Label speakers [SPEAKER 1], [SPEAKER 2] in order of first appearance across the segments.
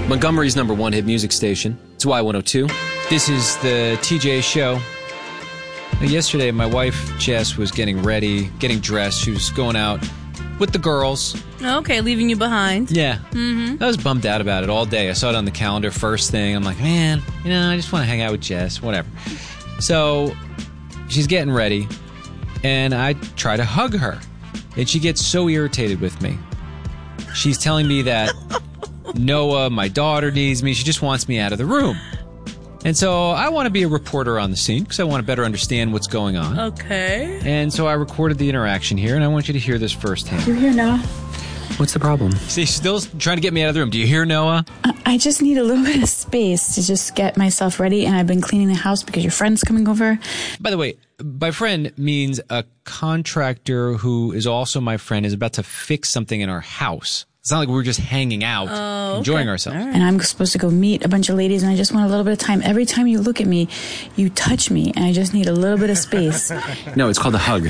[SPEAKER 1] Montgomery's #1 hit music station. It's Y102. This is the TJ Show. Yesterday, my wife, Jess, was getting ready, getting dressed. She was going out with the girls.
[SPEAKER 2] Okay, leaving you behind.
[SPEAKER 1] Yeah. I was bummed out about it all day. I saw it on the calendar first thing. I'm like, man, I just want to hang out with Jess, whatever. So she's getting ready, and I try to hug her, and she gets so irritated with me. She's telling me that Noah, my daughter, needs me. She just wants me out of the room. And so I want to be a reporter on the scene because I want to better understand what's going on.
[SPEAKER 2] Okay.
[SPEAKER 1] And so I recorded the interaction here, and I want you to hear this firsthand.
[SPEAKER 3] You hear Noah?
[SPEAKER 1] What's the problem? See, she's still trying to get me out of the room. Do you hear Noah?
[SPEAKER 3] I just need a little bit of space to just get myself ready, and I've been cleaning the house because your friend's coming over.
[SPEAKER 1] By the way, my friend means a contractor who is also my friend is about to fix something in our house. It's not like we're just hanging out, enjoying ourselves.
[SPEAKER 3] Right. And I'm supposed to go meet a bunch of ladies, and I just want a little bit of time. Every time you look at me, you touch me, and I just need a little bit of space.
[SPEAKER 1] No, it's called a hug.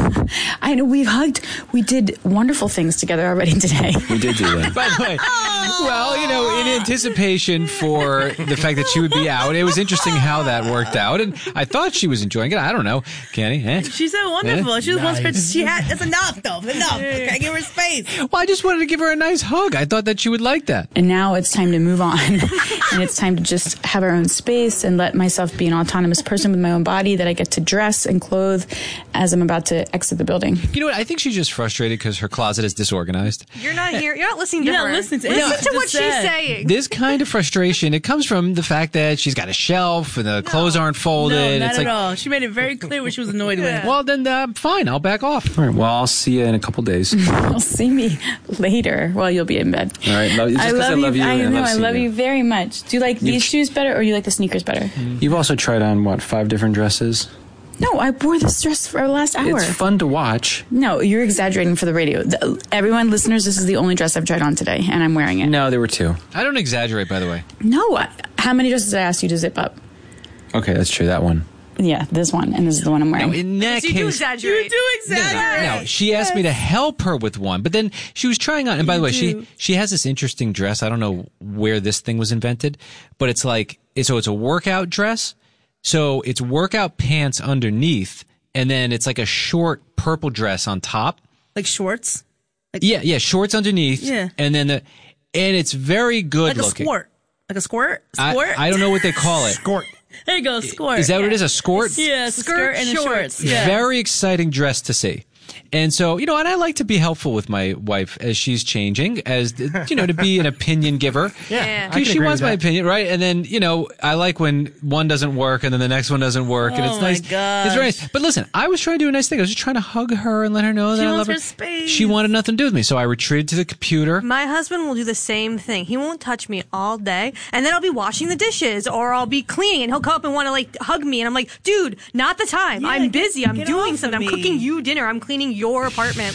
[SPEAKER 3] I know, we've hugged. We did wonderful things together already today.
[SPEAKER 1] We did do that. By the way, well, in anticipation for the fact that she would be out, it was interesting how that worked out, and I thought she was enjoying it. I don't know. Kenny?
[SPEAKER 2] She's so wonderful. She was one nice. That's enough, though. Enough. Okay, give her space.
[SPEAKER 1] Well, I just wanted to give her a nice hug. I thought that she would like that.
[SPEAKER 3] And now it's time to move on. And it's time to just have our own space and let myself be an autonomous person with my own body that I get to dress and clothe as I'm about to exit the building.
[SPEAKER 1] You know what? I think she's just frustrated because her closet is disorganized.
[SPEAKER 4] You're not here. You're not listening to her.
[SPEAKER 2] You're not listening to
[SPEAKER 4] Listen to what she's saying.
[SPEAKER 1] This kind of frustration, it comes from the fact that she's got a shelf and the clothes aren't folded.
[SPEAKER 2] No, not
[SPEAKER 1] it's
[SPEAKER 2] at all. She made it very clear what she was annoyed with.
[SPEAKER 1] Well, then fine. I'll back off. All right. Well, I'll see you in a couple days.
[SPEAKER 3] You'll see me later. Well, you'll be in bed.
[SPEAKER 1] All right. Just
[SPEAKER 3] I love you.
[SPEAKER 1] I
[SPEAKER 3] love you very much. Do you like these shoes better, or do you like the sneakers better?
[SPEAKER 1] You've also tried on, 5 different dresses?
[SPEAKER 3] No, I wore this dress for our last hour.
[SPEAKER 1] It's fun to watch.
[SPEAKER 3] No, you're exaggerating for the radio. Everyone, listeners, this is the only dress I've tried on today, and I'm wearing it.
[SPEAKER 1] No, there were 2. I don't exaggerate, by the way.
[SPEAKER 3] No. How many dresses did I ask you to zip up?
[SPEAKER 1] Okay, that's true. That one.
[SPEAKER 3] Yeah, this one, and this is the one I'm wearing.
[SPEAKER 1] No, in that case,
[SPEAKER 4] you do exaggerate.
[SPEAKER 2] You do exaggerate.
[SPEAKER 1] No, she asked me to help her with one, but then she was trying on. And by the way, she has this interesting dress. I don't know where this thing was invented, but it's it's a workout dress. So it's workout pants underneath, and then it's like a short purple dress on top.
[SPEAKER 2] Like shorts?
[SPEAKER 1] Yeah, shorts underneath.
[SPEAKER 2] Yeah.
[SPEAKER 1] And then and it's very good looking.
[SPEAKER 2] Like a squirt?
[SPEAKER 1] I don't know what they call it.
[SPEAKER 5] Skort.
[SPEAKER 2] There you go, skort.
[SPEAKER 1] Is that what it is, a skort?
[SPEAKER 2] Yeah, it's a skirt and shorts. Yeah.
[SPEAKER 1] Very exciting dress to see. And so, and I like to be helpful with my wife as she's changing, as, to be an opinion giver.
[SPEAKER 4] Yeah.
[SPEAKER 1] Because she wants my opinion, right? And then, I like when one doesn't work and then the next one doesn't work. And it's nice.
[SPEAKER 2] Gosh.
[SPEAKER 1] It's very nice. But listen, I was trying to do a nice thing. I was just trying to hug her and let her know that I love her.
[SPEAKER 2] Space.
[SPEAKER 1] She wanted nothing to do with me. So I retreated to the computer.
[SPEAKER 4] My husband will do the same thing. He won't touch me all day, and then I'll be washing the dishes or I'll be cleaning, and he'll come up and want to hug me, and I'm like, dude, not the time.
[SPEAKER 2] Yeah,
[SPEAKER 4] I'm busy. I'm
[SPEAKER 2] get
[SPEAKER 4] doing
[SPEAKER 2] off
[SPEAKER 4] something.
[SPEAKER 2] of
[SPEAKER 4] I'm
[SPEAKER 2] me.
[SPEAKER 4] cooking you dinner. I'm cleaning your apartment.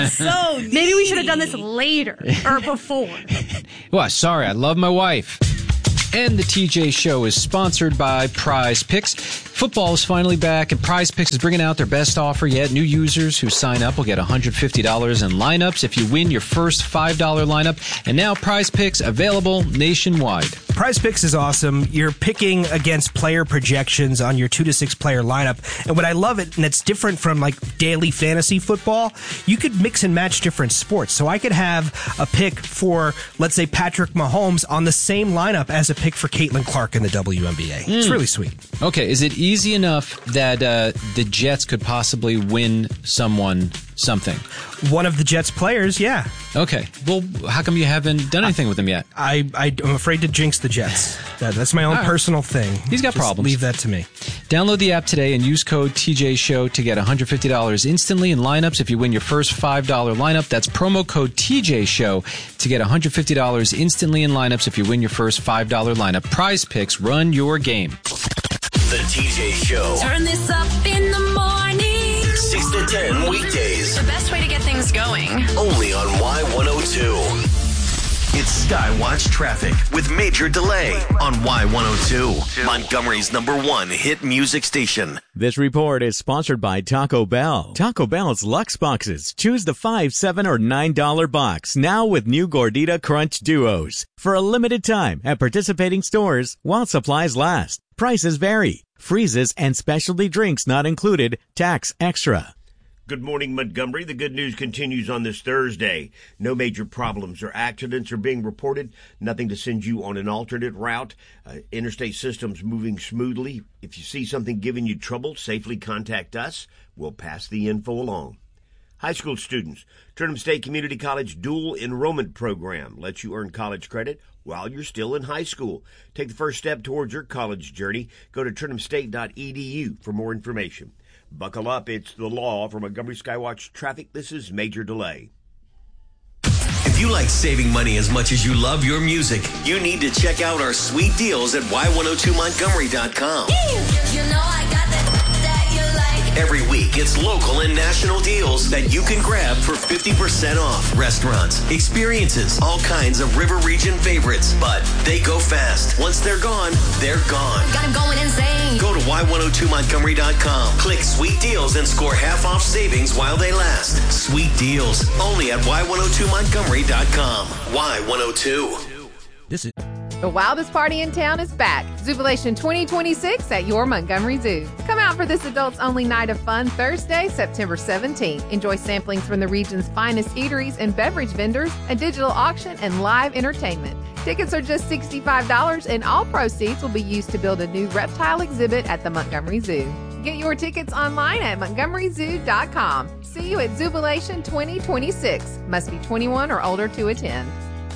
[SPEAKER 2] So
[SPEAKER 4] maybe we should have done this later or before.
[SPEAKER 1] Well, sorry, I love my wife. And the TJ Show is sponsored by Prize Picks. Football is finally back, and Prize Picks is bringing out their best offer yet. New users who sign up will get $150 in lineups if you win your first $5 lineup. And now Prize Picks available nationwide.
[SPEAKER 5] Prize Picks is awesome. You're picking against player projections on your 2 to 6 player lineup. And what I love it, and it's different from daily fantasy football, you could mix and match different sports. So I could have a pick for, let's say, Patrick Mahomes on the same lineup as a pick for Caitlin Clark in the WNBA. It's really sweet.
[SPEAKER 1] Okay, is it easy enough that the Jets could possibly win someone something?
[SPEAKER 5] One of the Jets players, yeah.
[SPEAKER 1] Okay. Well, how come you haven't done anything with them yet?
[SPEAKER 5] I'm afraid to jinx the Jets. That's my own personal thing.
[SPEAKER 1] He's got problems.
[SPEAKER 5] Leave that to me.
[SPEAKER 1] Download the app today and use code TJShow to get $150 instantly in lineups if you win your first $5 lineup. That's promo code TJShow to get $150 instantly in lineups if you win your first $5 lineup. Prize Picks, run your game.
[SPEAKER 6] The TJ Show.
[SPEAKER 7] Turn this up in the morning.
[SPEAKER 6] 6 to 10 weekdays.
[SPEAKER 7] The best way to get things going.
[SPEAKER 6] Only on Y102. It's It's Skywatch Traffic with Major Delay on Y102, Montgomery's #1 hit music station.
[SPEAKER 8] This report is sponsored by Taco Bell. Taco Bell's Lux Boxes. Choose the $5, $7, or $9 box. Now with new Gordita Crunch Duos. For a limited time at participating stores while supplies last. Prices vary. Freezes and specialty drinks not included. Tax extra.
[SPEAKER 9] Good morning, Montgomery. The good news continues on this Thursday. No major problems or accidents are being reported. Nothing to send you on an alternate route. Interstate system's moving smoothly. If you see something giving you trouble, safely contact us. We'll pass the info along. High school students, Turnham State Community College Dual Enrollment Program lets you earn college credit while you're still in high school. Take the first step towards your college journey. Go to turnhamstate.edu for more information. Buckle up, it's the law. For Montgomery Skywatch Traffic, this is Major Delay.
[SPEAKER 6] If you like saving money as much as you love your music, you need to check out our sweet deals at y102montgomery.com.
[SPEAKER 7] You know I got that you like.
[SPEAKER 6] Every week, it's local and national deals that you can grab for 50% off. Restaurants, experiences, all kinds of River Region favorites. But they go fast. Once they're gone, they're gone.
[SPEAKER 7] Got 'em going insane.
[SPEAKER 6] Go to y102montgomery.com. Click Sweet Deals and score half off savings while they last. Sweet Deals, only at y102montgomery.com. Y102.
[SPEAKER 10] The wildest party in town is back. Zubilation 2026 at your Montgomery Zoo. Come out for this adults-only night of fun Thursday, September 17th. Enjoy samplings from the region's finest eateries and beverage vendors, a digital auction, and live entertainment. Tickets are just $65, and all proceeds will be used to build a new reptile exhibit at the Montgomery Zoo. Get your tickets online at montgomeryzoo.com. See you at Zubilation 2026. Must be 21 or older to attend.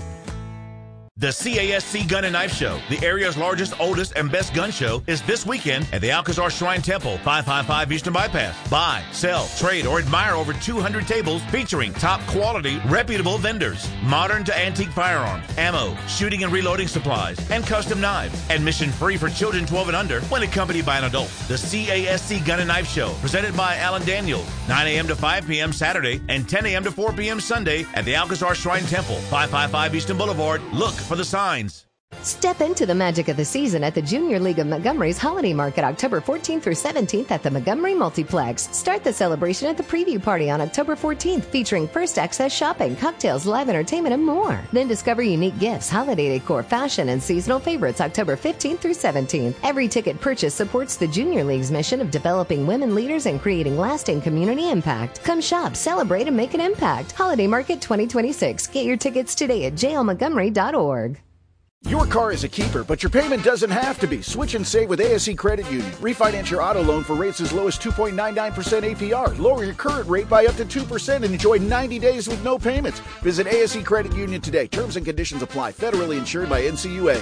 [SPEAKER 11] The CASC Gun and Knife Show, the area's largest, oldest, and best gun show, is this weekend at the Alcazar Shrine Temple, 555 Eastern Bypass. Buy, sell, trade, or admire over 200 tables featuring top quality, reputable vendors, modern to antique firearms, ammo, shooting and reloading supplies, and custom knives. Admission free for children 12 and under when accompanied by an adult. The CASC Gun and Knife Show, presented by Alan Daniels, 9 a.m. to 5 p.m. Saturday and 10 a.m. to 4 p.m. Sunday at the Alcazar Shrine Temple, 555 Eastern Boulevard. Look for the signs.
[SPEAKER 12] Step into the magic of the season at the Junior League of Montgomery's Holiday Market, October 14th through 17th at the Montgomery Multiplex. Start the celebration at the preview party on October 14th, featuring first access shopping, cocktails, live entertainment, and more. Then discover unique gifts, holiday decor, fashion, and seasonal favorites October 15th through 17th. Every ticket purchase supports the Junior League's mission of developing women leaders and creating lasting community impact. Come shop, celebrate, and make an impact. Holiday Market 2026. Get your tickets today at jlmontgomery.org.
[SPEAKER 13] Your car is a keeper, but your payment doesn't have to be. Switch and save with ASC Credit Union. Refinance your auto loan for rates as low as 2.99% APR. Lower your current rate by up to 2% and enjoy 90 days with no payments. Visit ASC Credit Union today. Terms and conditions apply. Federally insured by NCUA.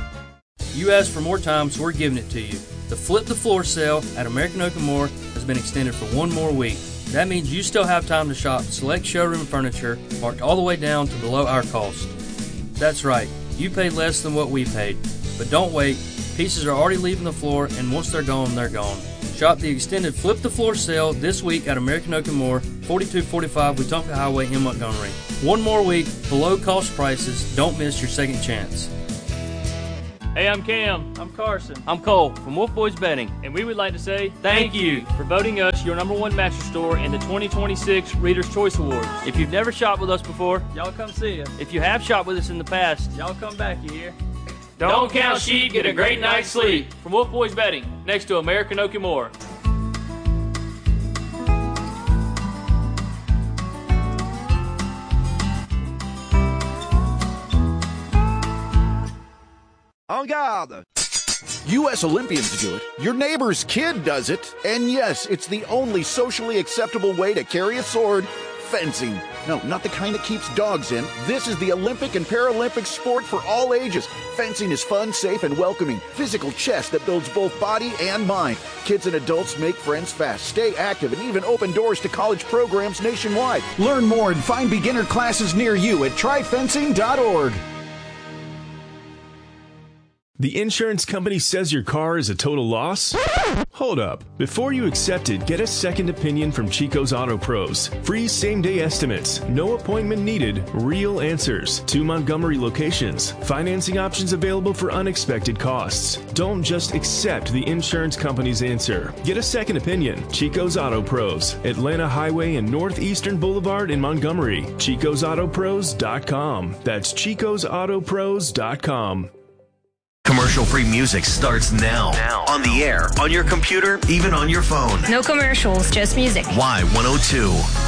[SPEAKER 14] You asked for more time, so we're giving it to you. The Flip the Floor sale at American Oak & More has been extended for one more week. That means you still have time to shop select showroom furniture marked all the way down to below our cost. That's right. You paid less than what we paid. But don't wait. Pieces are already leaving the floor, and once they're gone, they're gone. Shop the extended Flip the Floor sale this week at American Oak & More, 4245 Wetumpka Highway in Montgomery. One more week, below cost prices. Don't miss your second chance.
[SPEAKER 15] Hey, I'm Cam. I'm Carson. I'm Cole from Wolf Boys Betting. And we would like to say thank you for voting us your #1 mattress store in the 2026 Reader's Choice Awards. If you've never shopped with us before, y'all come see us. If you have shopped with us in the past, y'all come back, you hear? Don't count sheep, get a great night's sleep. From Wolf Boys Betting, next to American Oak & More.
[SPEAKER 13] En garde! U.S. Olympians do it. Your neighbor's kid does it. And yes, it's the only socially acceptable way to carry a sword. Fencing. No, not the kind that keeps dogs in. This is the Olympic and Paralympic sport for all ages. Fencing is fun, safe, and welcoming. Physical chess that builds both body and mind. Kids and adults make friends fast, stay active, and even open doors to college programs nationwide. Learn more and find beginner classes near you at tryfencing.org.
[SPEAKER 16] The insurance company says your car is a total loss? Hold up. Before you accept it, get a second opinion from Chico's Auto Pros. Free same-day estimates. No appointment needed. Real answers. 2 Montgomery locations. Financing options available for unexpected costs. Don't just accept the insurance company's answer. Get a second opinion. Chico's Auto Pros. Atlanta Highway and Northeastern Boulevard in Montgomery. ChicosAutoPros.com. That's ChicosAutoPros.com.
[SPEAKER 6] Commercial-free music starts now. On the air, on your computer, even on your phone.
[SPEAKER 17] No commercials, just music.
[SPEAKER 6] Y102.